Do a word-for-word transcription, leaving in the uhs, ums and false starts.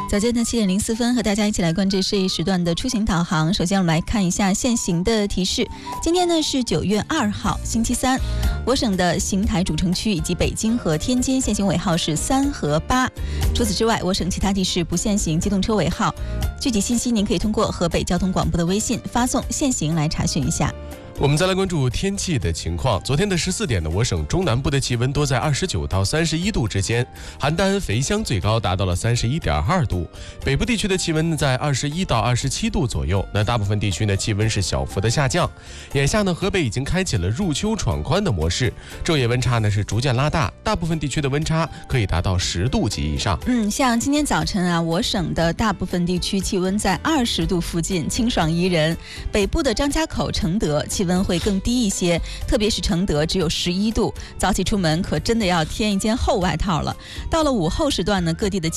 早间的七点零四分，和大家一起来关注这一时段的出行导航。首先我们来看一下现行的提示。今天呢是九月二号星期三，我省的邢台主城区以及北京和天津现行尾号是三和八。除此之外，我省其他地市不限行机动车尾号。具体信息您可以通过河北交通广播的微信发送限行来查询一下。 我们再来关注天气的情况。昨天的十四点呢，我省中南部的气温都在二十九到三十一度之间，邯郸、肥乡最高达到了三十一点二度。北部地区的气温呢在二十一到二十七度左右，那大部分地区呢气温是小幅的下降。眼下呢，河北已经开启了入秋闯关的模式，昼夜温差呢是逐渐拉大，大部分地区的温差可以达到十度及以上。 嗯，像今天早晨啊，我省的大部分地区气温在二十度附近，清爽宜人。北部的张家口、承德气温会更低一些，特别是承德只有十一度，早起出门可真的要添一件厚外套了。到了午后时段呢，各地的